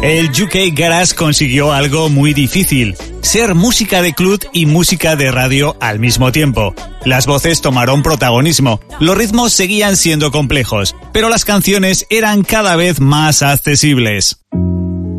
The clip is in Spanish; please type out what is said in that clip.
El UK Garage consiguió algo muy difícil: ser música de club y música de radio al mismo tiempo. Las voces tomaron protagonismo, los ritmos seguían siendo complejos, pero las canciones eran cada vez más accesibles.